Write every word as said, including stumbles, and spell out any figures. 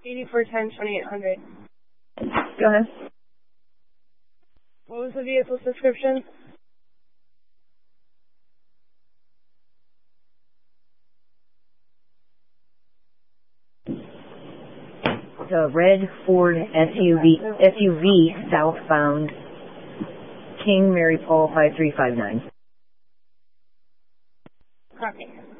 eighty-four ten, twenty-eight hundred. Go ahead. What was the vehicle's description? It's a red Ford S U V, S U V southbound, King Mary Paul five three five nine. Copy.